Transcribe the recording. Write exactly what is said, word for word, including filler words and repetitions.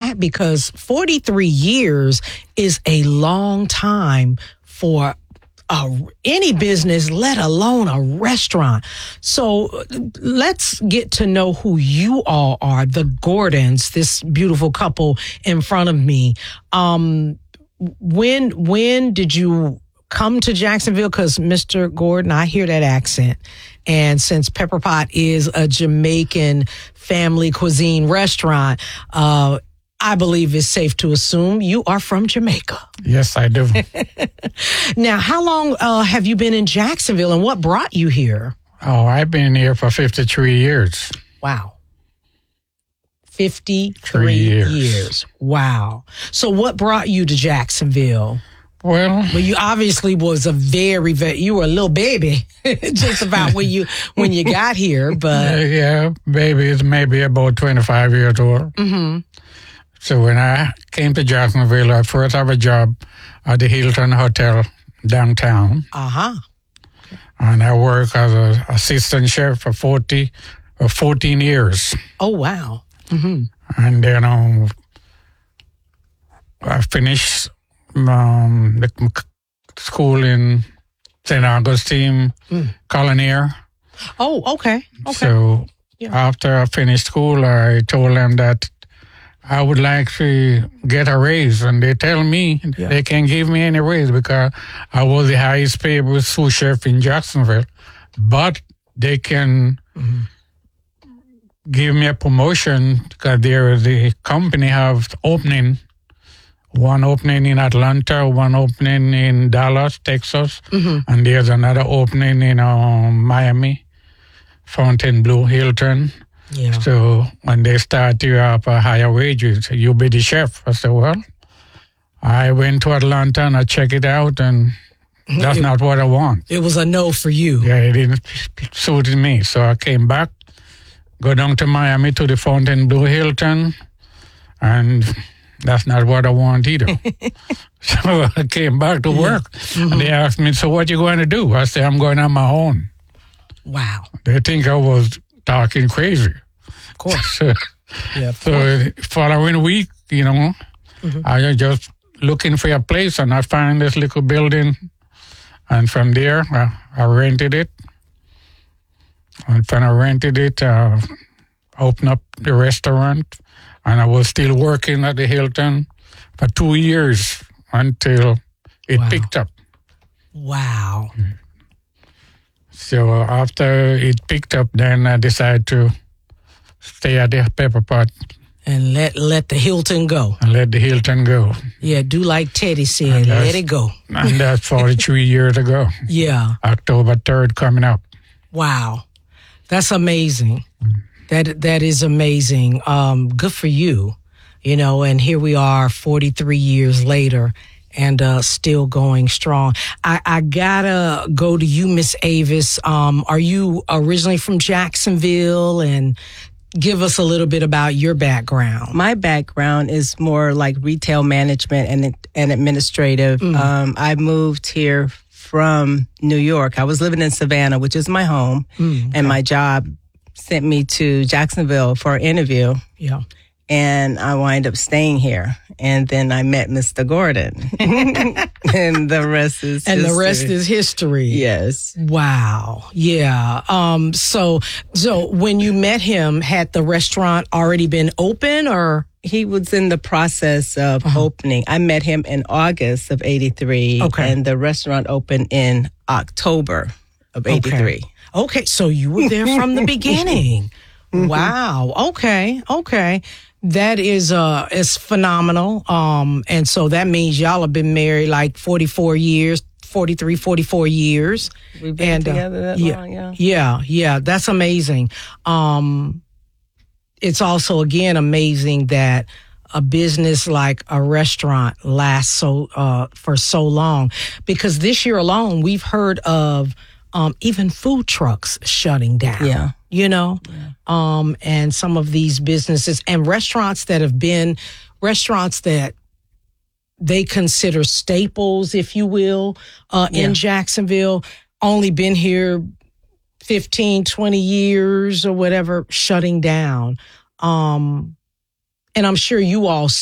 that? Because forty-three years is a long time for uh, any business, let alone a restaurant. So let's get to know who you all are, the Gordons, this beautiful couple in front of me. Um, when when did you come to Jacksonville? Because Mister Gordon, I hear that accent. And since Pepper Pot is a Jamaican family cuisine restaurant, uh, I believe it's safe to assume you are from Jamaica. Yes, I do. Now, how long uh, have you been in Jacksonville, and what brought you here? Oh, I've been here for fifty-three years. Wow. fifty-three years. years. Wow. So what brought you to Jacksonville? Well, well, you obviously was a very, very, you were a little baby just about when you when you got here, but. Uh, yeah, baby is maybe about twenty-five years old. Mm-hmm. So when I came to Jacksonville, I first have a job at the Hilton Hotel downtown. Uh-huh. And I work as an assistant chef for forty or fourteen years. Oh, wow. Mm-hmm. And then um, I finished um, the school in Saint Augustine, mm. Colonier. Oh, okay. Okay. So yeah. After I finished school, I told them that I would like to get a raise. And they tell me yeah. they can't give me any raise because I was the highest paid sous chef in Jacksonville. But they can mm-hmm. give me a promotion because there the company have opening, one opening in Atlanta, one opening in Dallas, Texas, mm-hmm. and there's another opening in um, Miami, Fontainebleau, Hilton. Yeah. So when they start you up a higher wages, you'll be the chef. I said, well, I went to Atlanta and I checked it out, and that's it, not what I want. It was a no for you. Yeah, it didn't suit me. So I came back, go down to Miami to the Fontainebleau Hilton, and that's not what I want either. So I came back to work, yeah. mm-hmm. and they asked me, so what you going to do? I said, I'm going on my own. Wow. They think I was talking crazy. Of course. So, yeah, so the following week, you know, mm-hmm. I was just looking for a place, and I found this little building, and from there, I, I rented it. And when I rented it, I opened up the restaurant, and I was still working at the Hilton for two years until it wow. picked up. Wow. So after it picked up, then I decided to stay at the Pepper Pot. And let let the Hilton go. And let the Hilton go. Yeah, do like Teddy said, let it go. And that's forty-three years ago. Yeah. October third coming up. Wow. That's amazing. That That is amazing. Um, good for you. You know, and here we are forty-three years later and uh, still going strong. I, I gotta go to you, Miss Avis. Um, are you originally from Jacksonville? And give us a little bit about your background. My background is more like retail management and and administrative. Mm. Um, I moved here from New York. I was living in Savannah, which is my home, mm, okay. and my job sent me to Jacksonville for an interview. Yeah. And I wind up staying here. And then I met Mister Gordon. And the rest is And history. the rest is history. Yes. Wow. Yeah. Um, so so when you met him, had the restaurant already been open, or? He was in the process of uh-huh. opening. I met him in August of eighty-three. Okay. And the restaurant opened in October of eighty-three. Okay. Okay. So you were there from the beginning. Mm-hmm. Wow. Okay. Okay. That is uh is phenomenal. Um, and so that means y'all have been married like forty-four years, forty-three, forty-four years. We've been and, together uh, that yeah, long, yeah. Yeah, yeah. That's amazing. Um, it's also again amazing that a business like a restaurant lasts so uh for so long, because this year alone we've heard of um even food trucks shutting down. Yeah. You know, yeah. um, and some of these businesses and restaurants that have been restaurants that they consider staples, if you will, uh, yeah. in Jacksonville, only been here fifteen, twenty years or whatever, shutting down. Um, and I'm sure you all